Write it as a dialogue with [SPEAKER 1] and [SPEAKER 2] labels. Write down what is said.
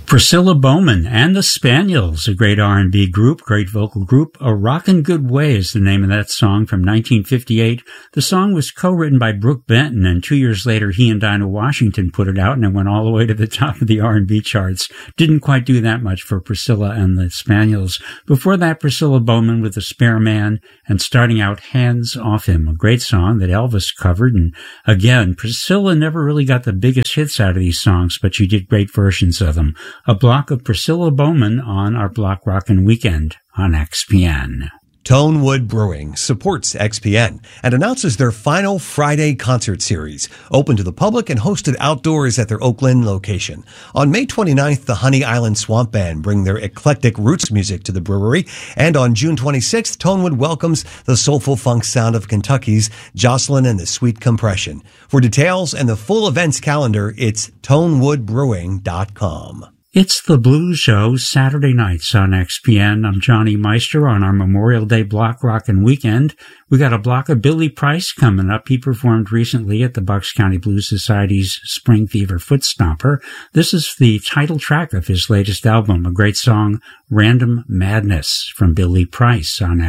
[SPEAKER 1] Priscilla Bowman and the Spaniels, a great R&B group, great vocal group. A Rockin' Good Way is the name of that song from 1958. The song was co-written by Brooke Benton, and 2 years later he and Dinah Washington put it out, and it went all the way to the top of the R&B charts. Didn't quite do that much for Priscilla and the Spaniels. Before that, Priscilla Bowman with The Spare Man, and starting out Hands Off Him, a great song that Elvis covered. And again, Priscilla never really got the biggest hits out of these songs, but she did great versions of them. A block of Priscilla Bowman on our Block Rockin' Weekend on XPN.
[SPEAKER 2] Tonewood Brewing supports XPN and announces their final Friday concert series, open to the public and hosted outdoors at their Oakland location. On May 29th, the Honey Island Swamp Band bring their eclectic roots music to the brewery, and on June 26th, Tonewood welcomes the soulful funk sound of Kentucky's Jocelyn and the Sweet Compression. For details and the full events calendar, it's tonewoodbrewing.com.
[SPEAKER 1] It's the Blues Show, Saturday nights on XPN. I'm Johnny Meister on our Memorial Day Block Rockin' Weekend. We got a block of Billy Price coming up. He performed recently at the Bucks County Blues Society's Spring Fever Foot Stomper. This is the title track of his latest album, a great song, Random Madness, from Billy Price on